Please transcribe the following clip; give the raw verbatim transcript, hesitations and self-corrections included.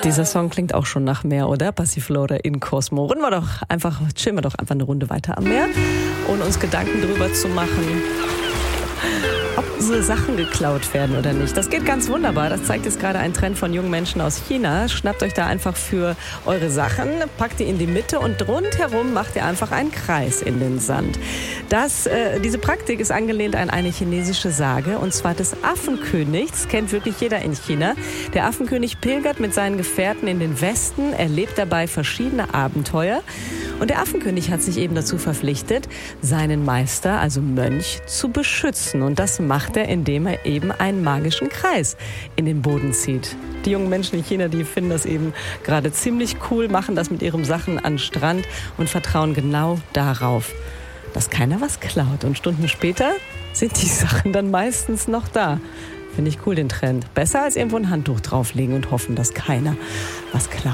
Dieser Song klingt auch schon nach Meer, oder? Passiflora in Cosmo. Runden wir doch einfach, chillen wir doch einfach eine Runde weiter am Meer, ohne uns Gedanken darüber zu machen, ob unsere Sachen geklaut werden oder nicht. Das geht ganz wunderbar. Das zeigt jetzt gerade ein Trend von jungen Menschen aus China. Schnappt euch da einfach für eure Sachen, packt die in die Mitte und rundherum macht ihr einfach einen Kreis in den Sand. Das, äh, diese Praktik ist angelehnt an eine chinesische Sage, und zwar des Affenkönigs. Kennt wirklich jeder in China. Der Affenkönig pilgert mit seinen Gefährten in den Westen, erlebt dabei verschiedene Abenteuer. Und der Affenkönig hat sich eben dazu verpflichtet, seinen Meister, also Mönch, zu beschützen. Und das macht er, indem er eben einen magischen Kreis in den Boden zieht. Die jungen Menschen in China, die finden das eben gerade ziemlich cool, machen das mit ihren Sachen an den Strand und vertrauen genau darauf, dass keiner was klaut. Und Stunden später sind die Sachen dann meistens noch da. Finde ich cool, den Trend. Besser als irgendwo ein Handtuch drauflegen und hoffen, dass keiner was klaut.